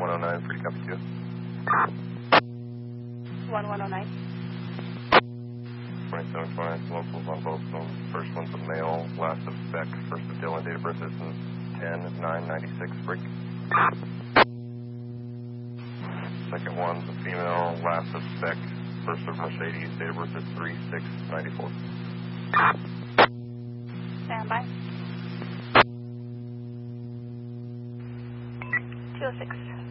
1109, free copy 2. 1109. 2729, locals on both of them. First one's a male, last of spec, first of Dylan, date of birth is 10-9-96, break. Second one's a female, last of spec, first of Mercedes, date of birth is 3-6-94. Stand by. 206.